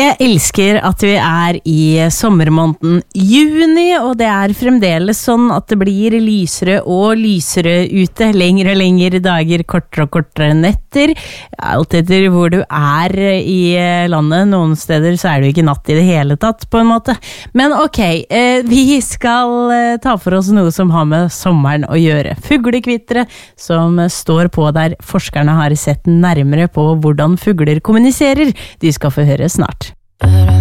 Jeg elsker at vi I sommermåneden juni, og det fremdeles sånn at det blir lysere og lysere ute, lengre og lengre dager, kortere og kortere netter, alt etter hvor du I landet. Noen steder så det jo ikke natt I det hele tatt, på en måte. Men ok, vi skal ta for oss noe som har med sommeren å gjøre. Fuglekvittere som står på der forskerne har sett nærmere på hvordan fugler kommuniserer. De skal få høre snart.